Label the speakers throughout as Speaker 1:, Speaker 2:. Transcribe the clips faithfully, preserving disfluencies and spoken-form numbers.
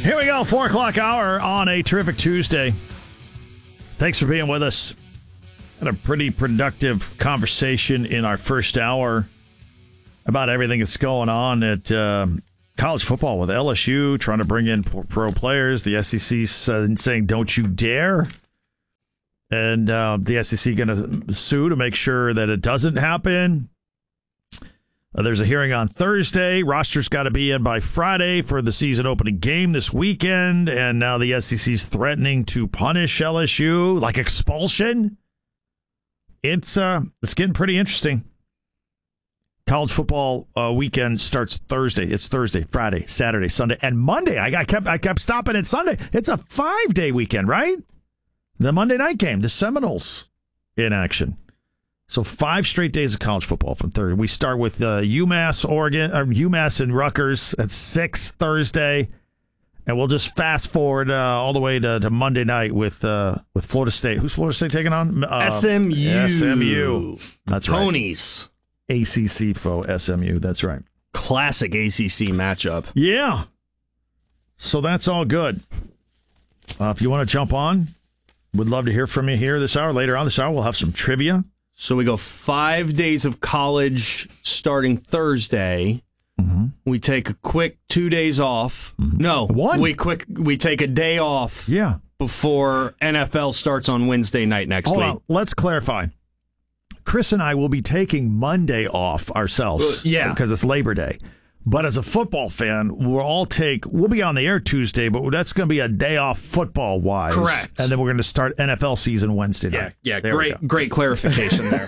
Speaker 1: Here we go, four o'clock hour on a terrific Tuesday. Thanks for being with us. Had a pretty productive conversation in our first hour about everything that's going on at uh, college football with L S U, trying to bring in pro players. The S E C saying, don't you dare. And uh, the S E C going to sue to make sure that it doesn't happen. Uh, there's a hearing on Thursday. Roster's got to be in by Friday for the season opening game this weekend. And now the S E C's threatening to punish L S U, like expulsion. It's uh, it's getting pretty interesting. College football uh, weekend starts Thursday. It's Thursday, Friday, Saturday, Sunday, and Monday. I, I kept I kept stopping at Sunday. It's a five-day weekend, right? The Monday night game, the Seminoles in action. So five straight days of college football from Thursday. We start with uh, UMass, Oregon, or UMass and Rutgers at six Thursday, and we'll just fast forward uh, all the way to, to Monday night with uh, with Florida State. Who's Florida State taking on? Uh,
Speaker 2: S M U.
Speaker 1: S M U. That's right.
Speaker 2: Ponies.
Speaker 1: A C C foe, S M U. That's right.
Speaker 2: Classic A C C matchup.
Speaker 1: Yeah. So that's all good. Uh, if you want to jump on, would love to hear from you here this hour. Later on this hour, we'll have some trivia.
Speaker 2: So we go five days of college starting Thursday. Mm-hmm. We take a quick two days off. Mm-hmm. No,
Speaker 1: one.
Speaker 2: We quick we take a day off.
Speaker 1: Yeah.
Speaker 2: Before N F L starts on Wednesday night next
Speaker 1: Hold
Speaker 2: week.
Speaker 1: On. Let's clarify. Chris and I will be taking Monday off ourselves.
Speaker 2: Uh, yeah.
Speaker 1: Because it's Labor Day. But as a football fan, we'll all take, we'll be on the air Tuesday, but that's going to be a day off football-wise.
Speaker 2: Correct.
Speaker 1: And then we're going to start N F L season Wednesday night.
Speaker 2: Yeah, yeah,
Speaker 1: there
Speaker 2: great, great clarification there.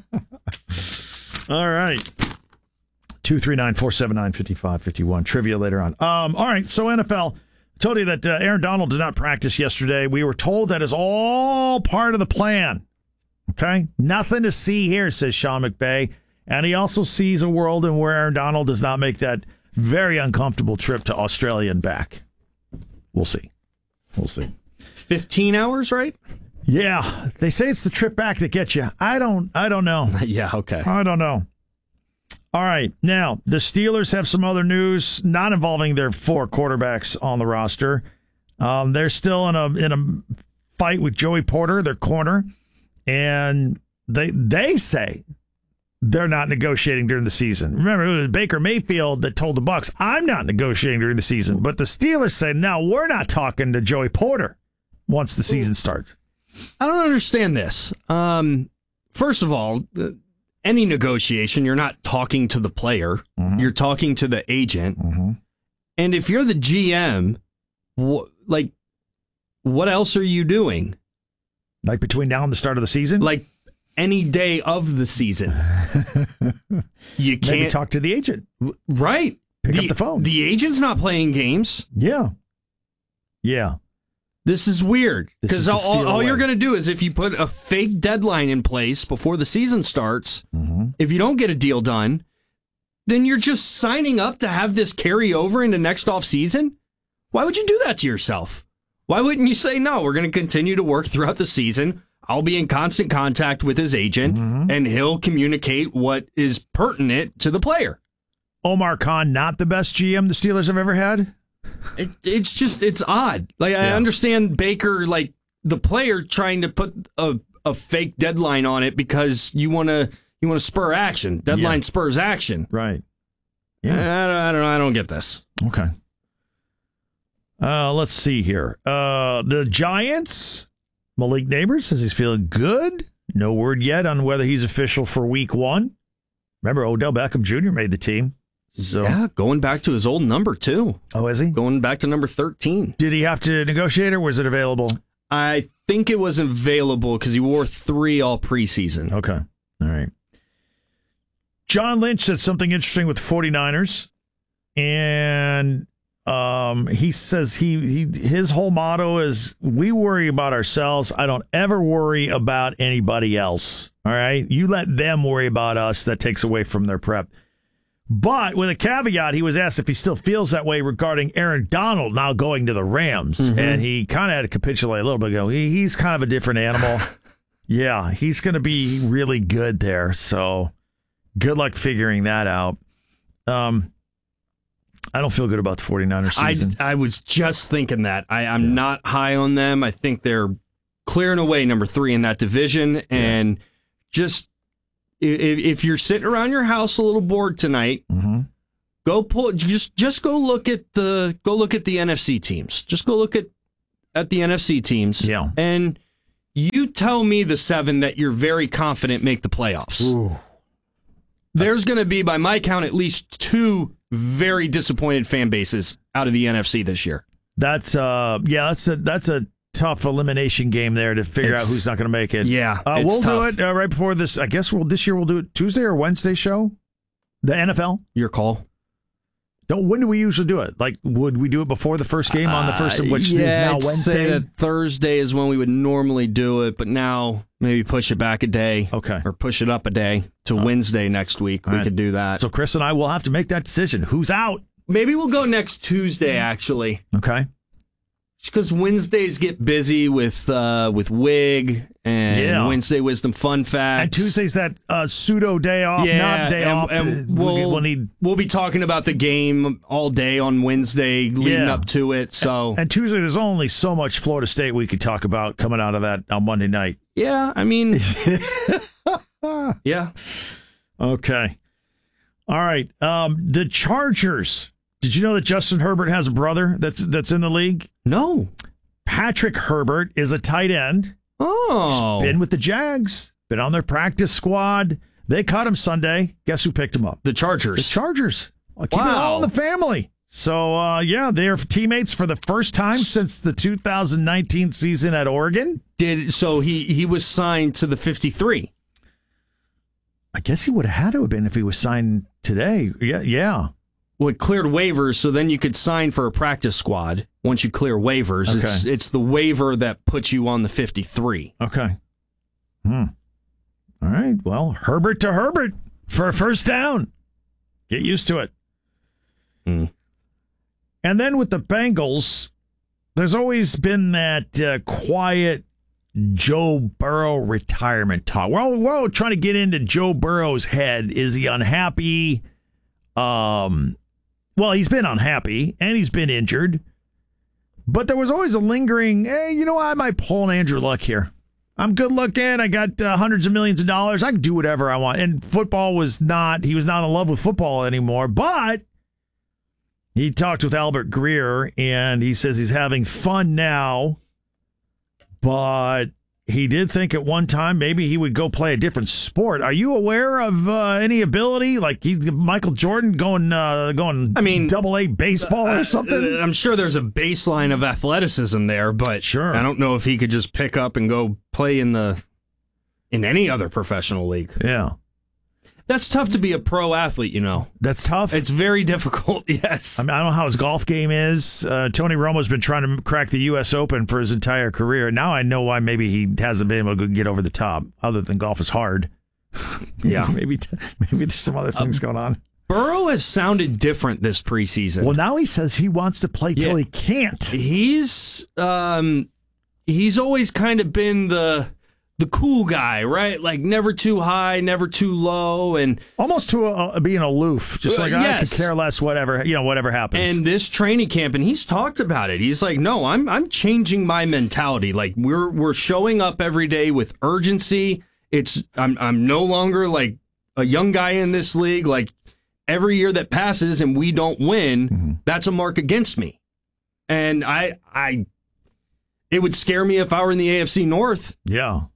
Speaker 1: All right. two three nine, four seven nine, five five five one. Trivia later on. Um, all right, so N F L. I told you that uh, Aaron Donald did not practice yesterday. We were told that is all part of the plan. Okay? Nothing to see here, says Sean McVay. And he also sees a world in where Aaron Donald does not make that very uncomfortable trip to Australia and back. We'll see. We'll see.
Speaker 2: fifteen hours, right?
Speaker 1: Yeah. They say it's the trip back that gets you. I don't I don't know.
Speaker 2: Yeah, okay.
Speaker 1: I don't know. All right. Now, the Steelers have some other news not involving their four quarterbacks on the roster. Um, they're still in a in a fight with Joey Porter, their corner, and they they say they're not negotiating during the season. Remember, it was Baker Mayfield that told the Bucs, I'm not negotiating during the season. But the Steelers say, no, we're not talking to Joey Porter once the season starts.
Speaker 2: I don't understand this. Um, first of all, any negotiation, you're not talking to the player. Mm-hmm. You're talking to the agent.
Speaker 1: Mm-hmm.
Speaker 2: And if you're the G M, wh- like, what else are you doing?
Speaker 1: Like between now and the start of the season?
Speaker 2: Like, any day of the season. You can't
Speaker 1: maybe talk to the agent.
Speaker 2: Right.
Speaker 1: Pick
Speaker 2: the,
Speaker 1: up the phone.
Speaker 2: The agent's not playing games.
Speaker 1: Yeah. Yeah.
Speaker 2: This is weird. Because all, all, all you're going to do is if you put a fake deadline in place before the season starts, mm-hmm. if you don't get a deal done, then you're just signing up to have this carry over into next off season. Why would you do that to yourself? Why wouldn't you say, no, we're going to continue to work throughout the season. I'll be in constant contact with his agent, mm-hmm. and he'll communicate what is pertinent to the player.
Speaker 1: Omar Khan, not the best G M the Steelers have ever had?
Speaker 2: It, it's just, it's odd. Like, yeah. I understand Baker, like, the player trying to put a, a fake deadline on it because you want to you want to spur action. Deadline yeah. spurs action.
Speaker 1: Right.
Speaker 2: Yeah. I, I, don't, I don't get this.
Speaker 1: Okay. Uh, let's see here. Uh, the Giants... Malik Neighbors says he's feeling good. No word yet on whether he's official for week one. Remember, Odell Beckham Junior made the team. So.
Speaker 2: Yeah, going back to his old number, too.
Speaker 1: Oh, is he?
Speaker 2: Going back to number thirteen.
Speaker 1: Did he have to negotiate or was it available?
Speaker 2: I think it was available because he wore three all preseason.
Speaker 1: Okay. All right. John Lynch said something interesting with the 49ers. And... Um, he says he, he his whole motto is we worry about ourselves. I don't ever worry about anybody else. All right. You let them worry about us. That takes away from their prep. But with a caveat, he was asked if he still feels that way regarding Aaron Donald now going to the Rams. Mm-hmm. And he kind of had to capitulate a little bit ago. He, he's kind of a different animal. Yeah, he's going to be really good there. So good luck figuring that out. Um, I don't feel good about the 49ers season.
Speaker 2: I, I was just thinking that. I, I'm yeah. not high on them. I think they're clearing away number three in that division. And yeah. just if, if you're sitting around your house a little bored tonight,
Speaker 1: mm-hmm.
Speaker 2: go pull. Just just go look at the go look at the N F C teams. Just go look at at the N F C teams.
Speaker 1: Yeah.
Speaker 2: And you tell me the seven that you're very confident make the playoffs.
Speaker 1: Ooh.
Speaker 2: There's going to be, by my count, at least two very disappointed fan bases out of the N F C this year.
Speaker 1: That's uh, yeah, that's a that's a tough elimination game there to figure it's, out who's not going to make it.
Speaker 2: Yeah,
Speaker 1: uh,
Speaker 2: it's
Speaker 1: we'll
Speaker 2: tough.
Speaker 1: do it uh, right before this. I guess we'll this year we'll do it Tuesday or Wednesday show. The N F L.
Speaker 2: Your call.
Speaker 1: Don't. When do we usually do it? Like, would we do it before the first game on the first, of which
Speaker 2: uh, yeah,
Speaker 1: is now
Speaker 2: I'd
Speaker 1: Wednesday?
Speaker 2: Say that Thursday is when we would normally do it, but now maybe push it back a day.
Speaker 1: Okay,
Speaker 2: or push it up a day to uh, Wednesday next week. We right. could do that.
Speaker 1: So Chris and I will have to make that decision. Who's out?
Speaker 2: Maybe we'll go next Tuesday. Actually,
Speaker 1: okay.
Speaker 2: Because Wednesdays get busy with uh, with Wig and
Speaker 1: yeah.
Speaker 2: Wednesday Wisdom Fun Facts.
Speaker 1: And Tuesday's that uh, pseudo day off,
Speaker 2: yeah,
Speaker 1: not day
Speaker 2: and,
Speaker 1: off.
Speaker 2: And we'll, we'll, need... we'll be talking about the game all day on Wednesday leading
Speaker 1: yeah.
Speaker 2: up to it. So
Speaker 1: and, and Tuesday, there's only so much Florida State we could talk about coming out of that on Monday night.
Speaker 2: Yeah, I mean, yeah.
Speaker 1: Okay. All right. Um, the Chargers. Did you know that Justin Herbert has a brother that's that's in the league?
Speaker 2: No.
Speaker 1: Patrick Herbert is a tight end.
Speaker 2: Oh.
Speaker 1: He's been with the Jags. Been on their practice squad. They cut him Sunday. Guess who picked him up?
Speaker 2: The Chargers.
Speaker 1: The Chargers. I'll keep
Speaker 2: wow.
Speaker 1: it all in the family. So, uh, yeah, they're teammates for the first time since the two thousand nineteen season at Oregon.
Speaker 2: Did So he, he was signed to the fifty-three.
Speaker 1: I guess he would have had to have been if he was signed today. Yeah, yeah.
Speaker 2: Well, it cleared waivers, so then you could sign for a practice squad once you clear waivers.
Speaker 1: Okay.
Speaker 2: It's it's the waiver that puts you on the fifty-three.
Speaker 1: Okay. Hmm. All right. Well, Herbert to Herbert for a first down. Get used to it.
Speaker 2: Hmm.
Speaker 1: And then with the Bengals, there's always been that uh, quiet Joe Burrow retirement talk. We're all, we're all trying to get into Joe Burrow's head. Is he unhappy? Um... Well, he's been unhappy, and he's been injured. But there was always a lingering, hey, you know what? I might pull an Andrew Luck here. I'm good looking. I got uh, hundreds of millions of dollars. I can do whatever I want. And football was not, he was not in love with football anymore. But he talked with Albert Greer, and he says he's having fun now. But he did think at one time maybe he would go play a different sport. Are you aware of uh, any ability like he, Michael Jordan going uh, going?
Speaker 2: I mean,
Speaker 1: double A baseball or something.
Speaker 2: Uh, I'm sure there's a baseline of athleticism there, but
Speaker 1: sure,
Speaker 2: I don't know if he could just pick up and go play in the in any other professional league.
Speaker 1: Yeah.
Speaker 2: That's tough to be a pro athlete, you know.
Speaker 1: That's tough.
Speaker 2: It's very difficult, yes.
Speaker 1: I mean, I don't know how his golf game is. Uh, Tony Romo's been trying to crack the U S Open for his entire career. Now I know why maybe he hasn't been able to get over the top, other than golf is hard.
Speaker 2: Yeah.
Speaker 1: maybe t- maybe there's some other things um, going on.
Speaker 2: Burrow has sounded different this preseason.
Speaker 1: Well, now he says he wants to play till yeah. he can't.
Speaker 2: He's um, he's always kind of been the... the cool guy, right? Like never too high, never too low, and
Speaker 1: almost to a, a, being aloof, just like uh, yes. I could care less, whatever you know, whatever happens.
Speaker 2: And this training camp, and he's talked about it. He's like, no, I'm I'm changing my mentality. Like we're we're showing up every day with urgency. It's I'm I'm no longer like a young guy in this league. Like every year that passes and we don't win, mm-hmm. that's a mark against me. And I I, it would scare me if I were in the A F C North.
Speaker 1: Yeah.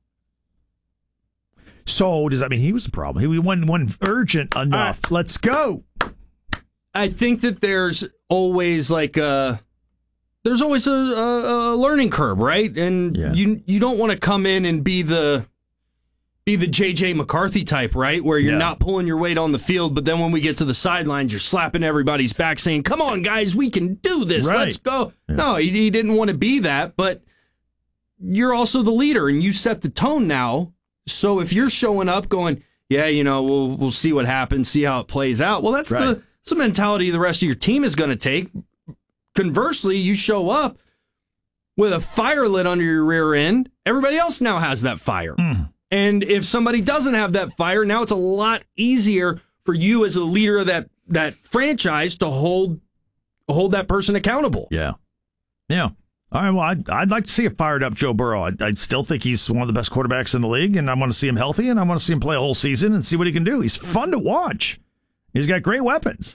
Speaker 1: So does that mean he was the problem? He wasn't, wasn't urgent enough. Uh, Let's go.
Speaker 2: I think that there's always like a there's always a, a, a learning curve, right? And
Speaker 1: yeah.
Speaker 2: you you don't want to come in and be the be the J J McCarthy type, right? Where you're yeah. not pulling your weight on the field, but then when we get to the sidelines, you're slapping everybody's back, saying, "Come on, guys, we can do this.
Speaker 1: Right.
Speaker 2: Let's go."
Speaker 1: Yeah.
Speaker 2: No, he, he didn't want to be that, but you're also the leader, and you set the tone now. So if you're showing up going, yeah, you know, we'll we'll see what happens, see how it plays out. Well, that's
Speaker 1: right.
Speaker 2: the, that's the mentality the rest of your team is going to take. Conversely, you show up with a fire lit under your rear end. Everybody else now has that fire.
Speaker 1: Mm.
Speaker 2: And if somebody doesn't have that fire, now it's a lot easier for you as a leader of that, that franchise to hold hold that person accountable.
Speaker 1: Yeah. Yeah. All right, well, I'd, I'd like to see a fired-up Joe Burrow. I, I still think he's one of the best quarterbacks in the league, and I want to see him healthy, and I want to see him play a whole season and see what he can do. He's fun to watch. He's got great weapons.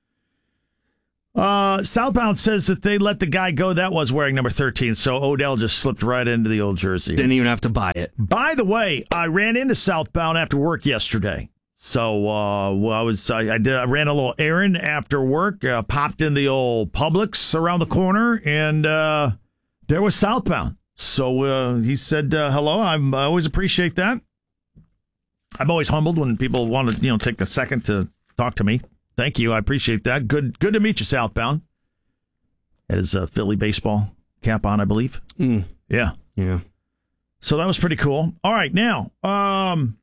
Speaker 1: Uh, Southbound says that they let the guy go that was wearing number thirteen, so Odell just slipped right into the old jersey.
Speaker 2: Didn't even have to buy it.
Speaker 1: By the way, I ran into Southbound after work yesterday. So uh, well, I was I, I did I ran a little errand after work, uh, popped in the old Publix around the corner, and uh, there was Southbound. So uh, he said uh, hello. I'm, I always appreciate that. I'm always humbled when people want to you know take a second to talk to me. Thank you. I appreciate that. Good good to meet you, Southbound. Had his uh, Philly baseball cap on, I believe.
Speaker 2: Mm.
Speaker 1: Yeah.
Speaker 2: Yeah.
Speaker 1: So that was pretty cool. All right, now, um,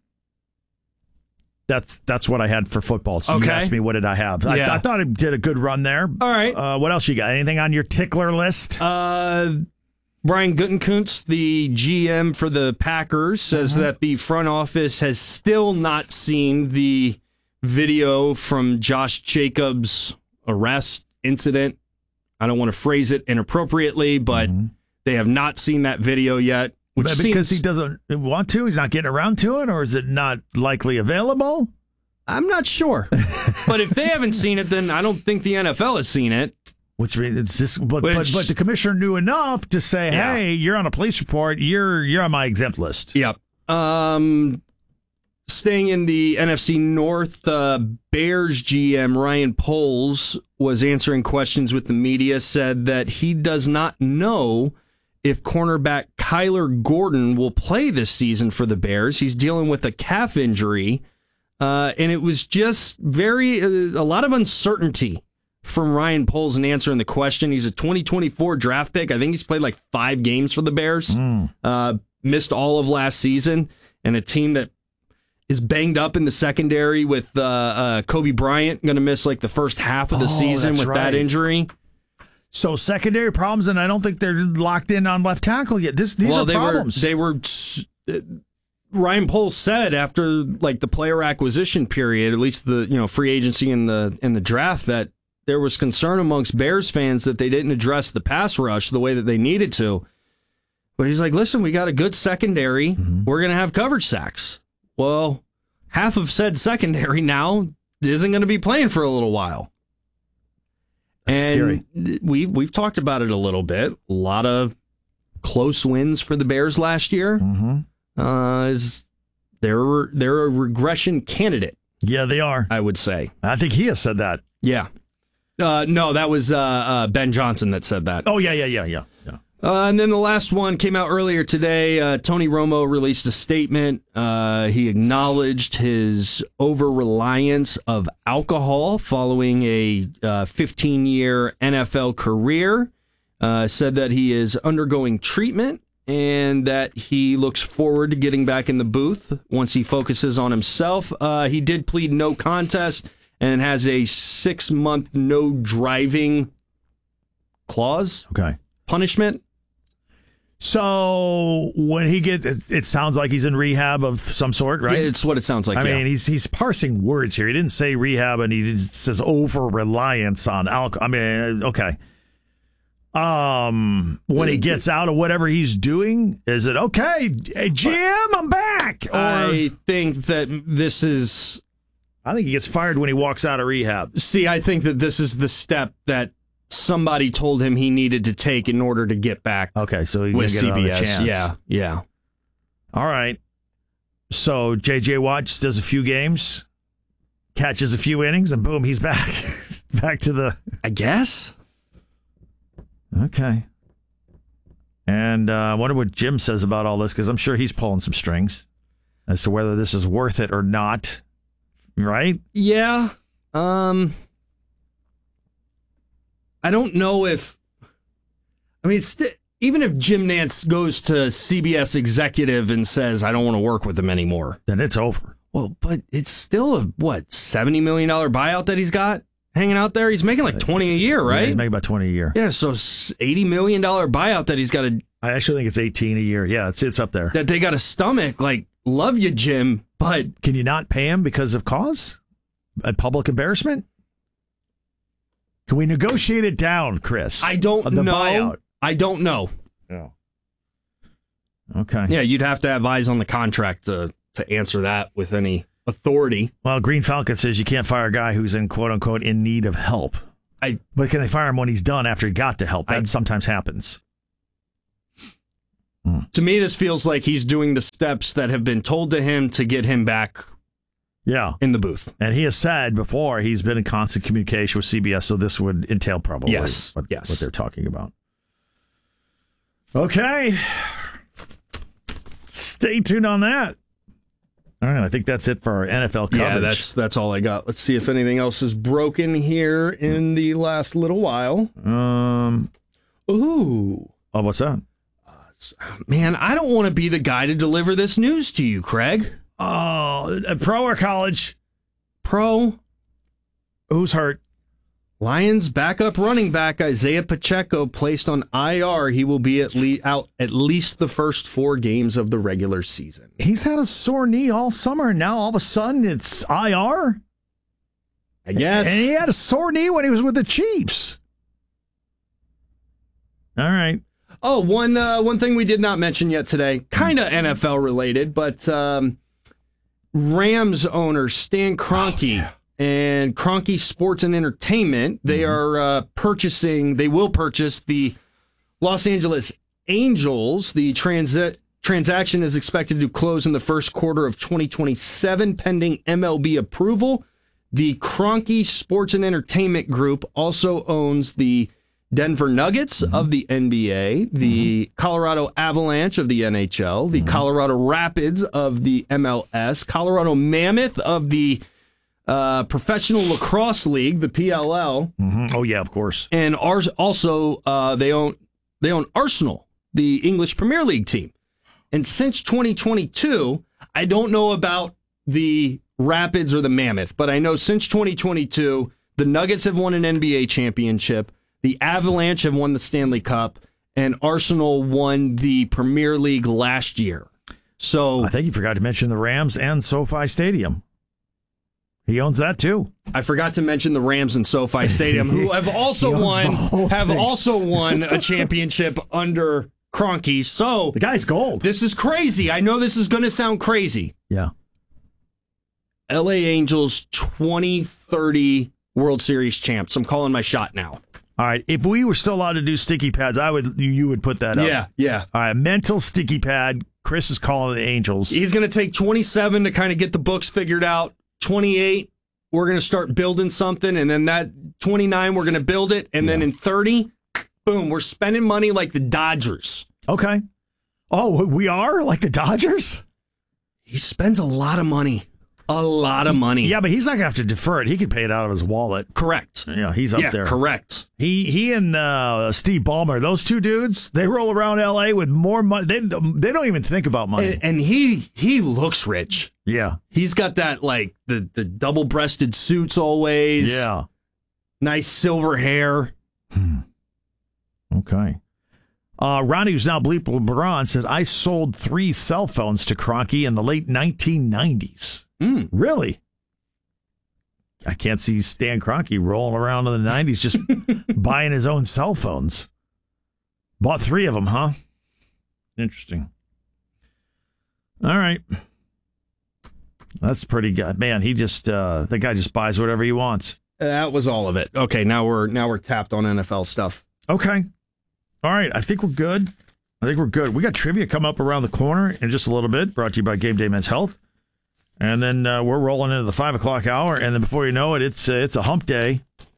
Speaker 1: that's that's what I had for football. So
Speaker 2: okay.
Speaker 1: You asked me what did I have. I,
Speaker 2: yeah.
Speaker 1: I thought I did a good run there.
Speaker 2: All right.
Speaker 1: Uh, what else you got? Anything on your tickler list?
Speaker 2: Uh, Brian Gutekunst, the G M for the Packers, says uh-huh. that the front office has still not seen the video from Josh Jacobs' arrest incident. I don't want to phrase it inappropriately, but mm-hmm. they have not seen that video yet. Which
Speaker 1: because
Speaker 2: seems,
Speaker 1: he doesn't want to? He's not getting around to it? Or is it not likely available?
Speaker 2: I'm not sure. But if they haven't seen it, then I don't think the N F L has seen it.
Speaker 1: Which means it's just, but,
Speaker 2: Which,
Speaker 1: but but the commissioner knew enough to say,
Speaker 2: yeah.
Speaker 1: hey, you're on a police report. You're you're on my exempt list.
Speaker 2: Yep. Um, staying in the N F C North, uh, Bears G M Ryan Poles was answering questions with the media, said that he does not know if cornerback Kyler Gordon will play this season for the Bears. He's dealing with a calf injury, uh, and it was just very uh, a lot of uncertainty from Ryan Poles in answering the question. He's a twenty twenty-four draft pick. I think he's played like five games for the Bears, mm. uh, missed all of last season, and a team that is banged up in the secondary with uh, uh, Kobe Bryant going to miss like the first half of the
Speaker 1: oh,
Speaker 2: season with
Speaker 1: right.
Speaker 2: that injury.
Speaker 1: So secondary problems, and I don't think they're locked in on left tackle yet. This, these
Speaker 2: well,
Speaker 1: are
Speaker 2: they
Speaker 1: problems.
Speaker 2: Were, they were. Uh, Ryan Poles said after like the player acquisition period, at least the you know free agency in the in the draft, that there was concern amongst Bears fans that they didn't address the pass rush the way that they needed to. But he's like, listen, we got a good secondary. Mm-hmm. We're going to have coverage sacks. Well, half of said secondary now isn't going to be playing for a little while.
Speaker 1: That's
Speaker 2: and
Speaker 1: scary.
Speaker 2: we we've talked about it a little bit. A lot of close wins for the Bears last year.
Speaker 1: Mm-hmm.
Speaker 2: Uh, is they're they're a regression candidate.
Speaker 1: Yeah, they are.
Speaker 2: I would say.
Speaker 1: I think he has said that.
Speaker 2: Yeah. Uh, no, that was uh, uh, Ben Johnson that said that.
Speaker 1: Oh yeah, yeah, yeah, yeah, yeah.
Speaker 2: Uh, and then the last one came out earlier today. Uh, Tony Romo released a statement. Uh, he acknowledged his over-reliance of alcohol following a uh, fifteen-year N F L career. Uh, said that he is undergoing treatment and that he looks forward to getting back in the booth once he focuses on himself. Uh, he did plead no contest and has a six-month no driving clause.
Speaker 1: Okay.
Speaker 2: Punishment.
Speaker 1: So when he gets, it sounds like he's in rehab of some sort, right?
Speaker 2: Yeah, it's what it sounds like.
Speaker 1: I
Speaker 2: yeah.
Speaker 1: mean, he's he's parsing words here. He didn't say rehab, and he says over reliance on alcohol. I mean, okay. Um, when he gets out of whatever he's doing, is it okay? Hey, Jim, I'm back. Or,
Speaker 2: I think that this is.
Speaker 1: I think he gets fired when he walks out of rehab.
Speaker 2: See, I think that this is the step that somebody told him he needed to take in order to get back.
Speaker 1: Okay, so he
Speaker 2: with
Speaker 1: can
Speaker 2: C
Speaker 1: get
Speaker 2: B S.
Speaker 1: another chance.
Speaker 2: Yeah, yeah.
Speaker 1: All right. So J J Watt just does a few games, catches a few innings, and boom, he's back. Back to the.
Speaker 2: I guess.
Speaker 1: Okay. And uh, I wonder what Jim says about all this, because I'm sure he's pulling some strings as to whether this is worth it or not. Right?
Speaker 2: Yeah. Um. I don't know if. I mean, st- even if Jim Nantz goes to C B S executive and says, I don't want to work with him anymore,
Speaker 1: then it's over.
Speaker 2: Well, but it's still a, what, seventy million dollars buyout that he's got hanging out there? He's making like twenty a year, right?
Speaker 1: Yeah, he's making about twenty a year.
Speaker 2: Yeah, so eighty million dollars buyout that he's got to.
Speaker 1: I actually think it's eighteen a year. Yeah, it's it's up there.
Speaker 2: That they got to stomach. Like, love you, Jim, but.
Speaker 1: Can you not pay him because of cause? A public embarrassment? Can we negotiate it down, Chris?
Speaker 2: I don't
Speaker 1: the
Speaker 2: know.
Speaker 1: Buyout?
Speaker 2: I don't know.
Speaker 1: Yeah. Okay.
Speaker 2: Yeah, you'd have to have eyes on the contract to, to answer that with any authority.
Speaker 1: Well, Green Falcon says you can't fire a guy who's in quote unquote in need of help.
Speaker 2: I,
Speaker 1: but can they fire him when he's done after he got the help? That I, sometimes happens.
Speaker 2: Mm. To me, this feels like he's doing the steps that have been told to him to get him back
Speaker 1: yeah.
Speaker 2: in the booth.
Speaker 1: And he has said before he's been in constant communication with C B S, so this would entail probably
Speaker 2: yes.
Speaker 1: What,
Speaker 2: yes.
Speaker 1: what they're talking about. Okay. Stay tuned on that. All right, I think that's it for our N F L coverage.
Speaker 2: Yeah, that's that's all I got. Let's see if anything else is broken here in the last little while.
Speaker 1: Um,
Speaker 2: Ooh.
Speaker 1: Oh, what's that?
Speaker 2: Uh, man, I don't want to be the guy to deliver this news to you, Craig.
Speaker 1: Oh, pro or college?
Speaker 2: Pro.
Speaker 1: Who's hurt?
Speaker 2: Lions backup running back Isaiah Pacheco placed on I R. He will be at le- out at least the first four games of the regular season.
Speaker 1: He's had a sore knee all summer, and now all of a sudden it's I R?
Speaker 2: I guess.
Speaker 1: And he had a sore knee when he was with the Chiefs. All right.
Speaker 2: Oh, one uh, one thing we did not mention yet today, kind of N F L related, but um, Rams owner Stan Kroenke. Oh, yeah. And Kroenke Sports and Entertainment, they mm-hmm. are uh, purchasing, they will purchase the Los Angeles Angels. The transi- transaction is expected to close in the first quarter of twenty twenty-seven, pending M L B approval. The Kroenke Sports and Entertainment Group also owns the Denver Nuggets mm-hmm. of the N B A, the mm-hmm. Colorado Avalanche of the N H L, the mm-hmm. Colorado Rapids of the M L S, Colorado Mammoth of the Uh, Professional Lacrosse League, the P L L.
Speaker 1: Mm-hmm. Oh yeah, of course.
Speaker 2: And ours also uh, they own they own Arsenal, the English Premier League team. And since twenty twenty-two, I don't know about the Rapids or the Mammoth, but I know since twenty twenty-two, the Nuggets have won an N B A championship, the Avalanche have won the Stanley Cup, and Arsenal won the Premier League last year. So
Speaker 1: I think you forgot to mention the Rams and SoFi Stadium. He owns that too.
Speaker 2: I forgot to mention the Rams and SoFi Stadium, who have also won have thing. also won a championship under Kroenke. So
Speaker 1: the guy's gold.
Speaker 2: This is crazy. I know this is going to sound crazy.
Speaker 1: Yeah.
Speaker 2: L A Angels twenty thirty World Series champs. I'm calling my shot now.
Speaker 1: All right. If we were still allowed to do sticky pads, I would. You would put that up.
Speaker 2: Yeah. Yeah.
Speaker 1: All right. Mental sticky pad. Chris is calling the Angels.
Speaker 2: He's going to take twenty-seven to kind of get the books figured out. twenty-eight, we're going to start building something, and then that twenty-nine, we're going to build it, and yeah. then in thirty, boom, we're spending money like the Dodgers.
Speaker 1: Okay. Oh, we are? Like the Dodgers?
Speaker 2: He spends a lot of money. A lot of money.
Speaker 1: Yeah, but he's not going to have to defer it. He can pay it out of his wallet.
Speaker 2: Correct.
Speaker 1: Yeah, he's up
Speaker 2: yeah,
Speaker 1: there.
Speaker 2: Correct.
Speaker 1: He he and uh, Steve Ballmer, those two dudes, they roll around L A with more money. They, they don't even think about money.
Speaker 2: And, and he he looks rich.
Speaker 1: Yeah.
Speaker 2: He's got that, like, the, the double-breasted suits always.
Speaker 1: Yeah.
Speaker 2: Nice silver hair.
Speaker 1: Hmm. Okay. Uh, Ronnie, who's now Bleep LeBron, said, I sold three cell phones to Kroenke in the late nineteen nineties.
Speaker 2: Mm.
Speaker 1: Really? I can't see Stan Kroenke rolling around in the nineties just buying his own cell phones. Bought three of them, huh? Interesting. All right. That's pretty good. Man, he just, uh, the guy just buys whatever he wants.
Speaker 2: That was all of it. Okay, now we're now we're tapped on N F L stuff.
Speaker 1: Okay. All right, I think we're good. I think we're good. We got trivia come up around the corner in just a little bit, brought to you by Game Day Men's Health. And then uh, we're rolling into the five o'clock hour, and then before you know it, it's uh, it's a hump day.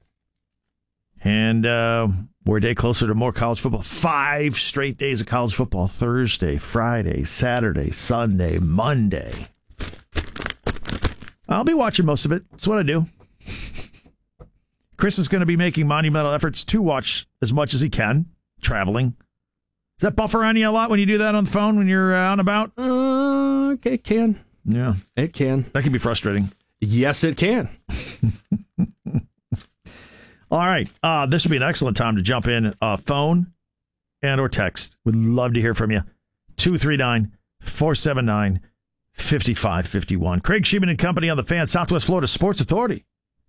Speaker 1: And uh, we're a day closer to more college football. Five straight days of college football. Thursday, Friday, Saturday, Sunday, Monday. I'll be watching most of it. That's what I do. Chris is going to be making monumental efforts to watch as much as he can, traveling. Does that buffer on you a lot when you do that on the phone when you're uh, out and about?
Speaker 2: Uh, it can.
Speaker 1: Yeah.
Speaker 2: It can.
Speaker 1: That can be frustrating.
Speaker 2: Yes, it can.
Speaker 1: All right. Uh, this would be an excellent time to jump in. Uh, phone and or text. Would love to hear from you. two three nine, four seven nine, five five five one. Craig Sheeman and Company on the Fan, Southwest Florida Sports Authority.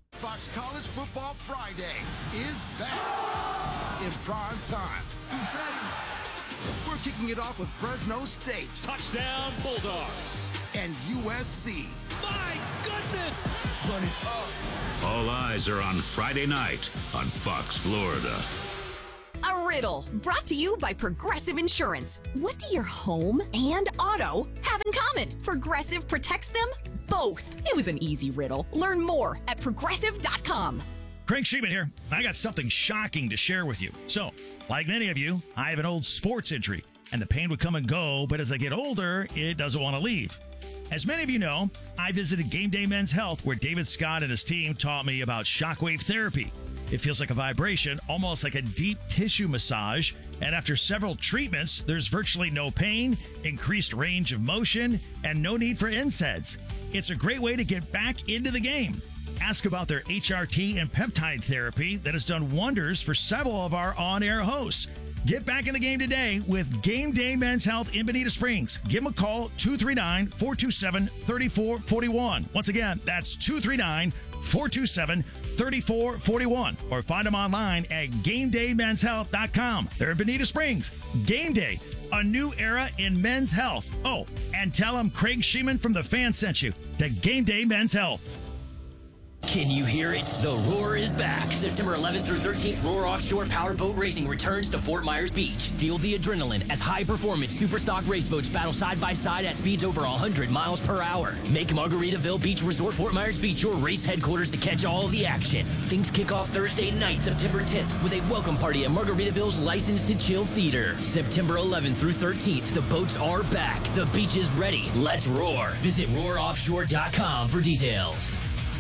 Speaker 3: Fox College Football Friday is back in prime time. Who's ready? We're kicking it off with Fresno State.
Speaker 4: Touchdown Bulldogs.
Speaker 3: And U S C.
Speaker 4: My goodness!
Speaker 3: Run it up.
Speaker 5: All eyes are on Friday night on Fox Florida.
Speaker 6: A riddle brought to you by Progressive Insurance. What do your home and auto have in common? Progressive protects them both. It was an easy riddle. Learn more at progressive dot com.
Speaker 1: Craig Sheeman here. I got something shocking to share with you. So, like many of you, I have an old sports injury, and the pain would come and go, but as I get older, it doesn't want to leave. As many of you know, I visited Game Day Men's Health, where David Scott and his team taught me about shockwave therapy. It feels like a vibration, almost like a deep tissue massage. And after several treatments, there's virtually no pain, increased range of motion, and no need for N SAIDs. It's a great way to get back into the game. Ask about their H R T and peptide therapy that has done wonders for several of our on-air hosts. Get back in the game today with Game Day Men's Health in Bonita Springs. Give them a call, two three nine, four two seven, three four four one. Once again, that's two three nine, four two seven, three four four one. Or find them online at game day men's health dot com. They're in Bonita Springs. Game Day, a new era in men's health. Oh, and tell them Craig Sheeman from The Fan sent you to Game Day Men's Health.
Speaker 7: Can you hear it? The Roar is back. September eleventh through thirteenth, Roar Offshore Powerboat Racing returns to Fort Myers Beach. Feel the adrenaline as high-performance super stock race boats battle side by side at speeds over one hundred miles per hour. Make Margaritaville Beach Resort Fort Myers Beach your race headquarters to catch all the action. Things kick off Thursday night, September tenth, with a welcome party at Margaritaville's Licensed to Chill Theater. September eleventh through thirteenth, the boats are back. The beach is ready. Let's roar. Visit roar offshore dot com for details.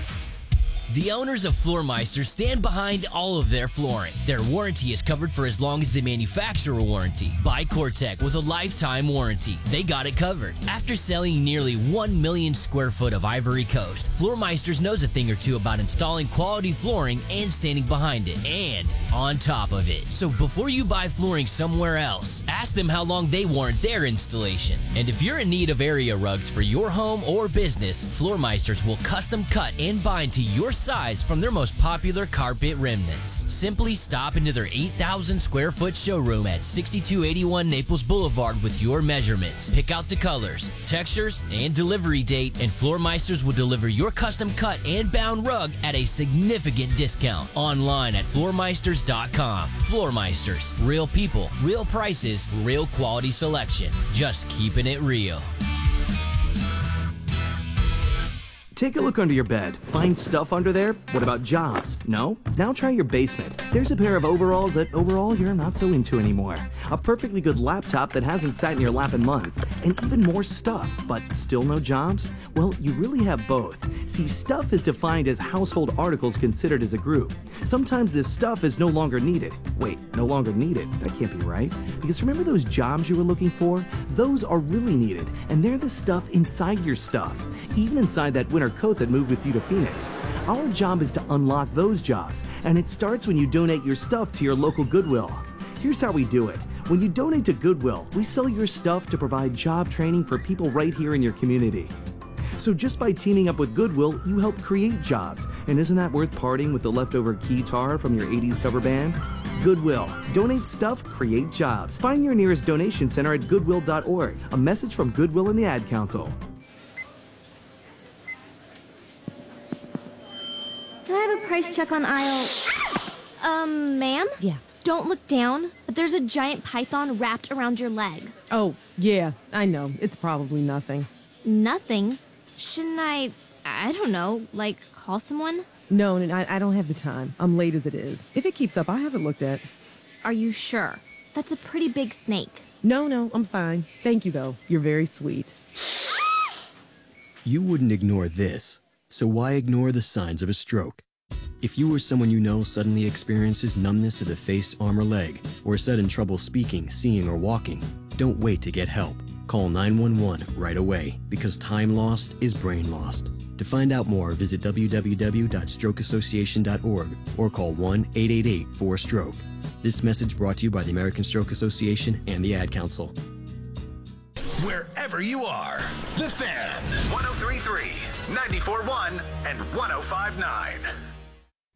Speaker 7: The owners of Floormeister stand behind all of their flooring. Their warranty is covered for as long as the manufacturer warranty. Buy Cortec with a lifetime warranty. They got it covered. After selling nearly one million square foot of Ivory Coast, Floormeisters knows a thing or two about installing quality flooring and standing behind it, and on top of it. So before you buy flooring somewhere else, ask them how long they warrant their installation. And if you're in need of area rugs for your home or business, Floormeisters will custom cut and bind to your size from their most popular carpet remnants. Simply stop into their eight thousand square foot showroom at sixty-two eighty-one Naples Boulevard with your measurements. Pick out the colors, textures, and delivery date, and Floormeisters will deliver your custom cut and bound rug at a significant discount. Online at floormeisters dot com. Floormeisters, real people, real prices, real quality selection. Just keeping it real.
Speaker 8: Take a look under your bed. Find stuff under there? What about jobs? No? Now try your basement. There's a pair of overalls that overall you're not so into anymore. A perfectly good laptop that hasn't sat in your lap in months. And even more stuff, but still no jobs? Well, you really have both. See, stuff is defined as household articles considered as a group. Sometimes this stuff is no longer needed. Wait, no longer needed? That can't be right. Because remember those jobs you were looking for? Those are really needed, and they're the stuff inside your stuff. Even inside that winter coat that moved with you to Phoenix. Our job is to unlock those jobs, and it starts when you donate your stuff to your local Goodwill. Here's how we do it. When you donate to Goodwill, we sell your stuff to provide job training for people right here in your community. So just by teaming up with Goodwill, you help create jobs. And isn't that worth parting with the leftover keytar from your eighties cover band? Goodwill. Donate stuff, create jobs. Find your nearest donation center at goodwill dot org. A message from Goodwill and the Ad Council.
Speaker 9: Can I have a price check on aisle... Um, ma'am?
Speaker 10: Yeah.
Speaker 9: Don't look down, but there's a giant python wrapped around your leg.
Speaker 10: Oh, yeah, I know. It's probably nothing.
Speaker 9: Nothing? Shouldn't I, I don't know, like, call someone?
Speaker 10: No, I, I don't have the time. I'm late as it is. If it keeps up, I have it looked at.
Speaker 9: Are you sure? That's a pretty big snake.
Speaker 10: No, no, I'm fine. Thank you, though. You're very sweet.
Speaker 11: You wouldn't ignore this, so why ignore the signs of a stroke? If you or someone you know suddenly experiences numbness of the face, arm, or leg, or sudden trouble speaking, seeing, or walking, don't wait to get help. Call nine one one right away, because time lost is brain lost. To find out more, visit w w w dot stroke association dot org or call one eight eight eight four stroke. This message brought to you by the American Stroke Association and the Ad Council.
Speaker 3: Wherever you are, The Fan, one oh three point three, ninety-four point one, and one oh five point nine.